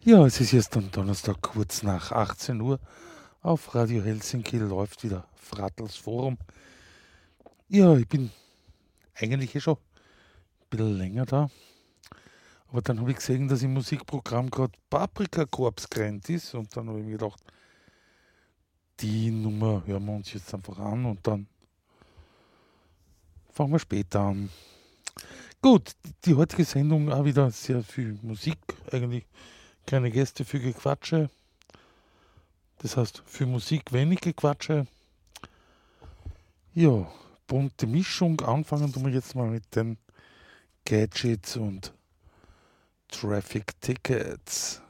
Ja, es ist jetzt am Donnerstag kurz nach 18 Uhr. Auf Radio Helsinki läuft wieder Frattels Forum. Ja, ich bin eigentlich schon ein bisschen länger da. Aber dann habe ich gesehen, dass im Musikprogramm gerade Paprika Corps gerannt ist. Und dann habe ich mir gedacht, die Nummer hören wir uns jetzt einfach an und dann fangen wir später an. Gut, die heutige Sendung auch wieder sehr viel Musik. Eigentlich keine Gäste, viel Gequatsche. Das heißt, viel Musik, wenig Gequatsche. Ja, bunte Mischung. Anfangen tun wir jetzt mal mit den Gadgets und Traffic Tickets.